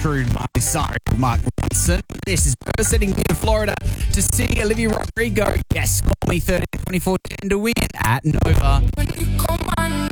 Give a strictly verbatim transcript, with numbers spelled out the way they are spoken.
Screwed My Sorry, Mark Ronson. This is Perth heading to Florida to see Olivia Rodrigo. Yes, call me thirteen twenty-four ten to win at Nova. When you call my